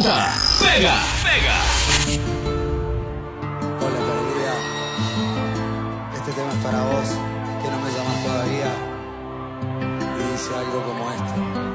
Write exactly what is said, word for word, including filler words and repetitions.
presenta Pega, Pega. Hola, Carolina. Este tema es para vos.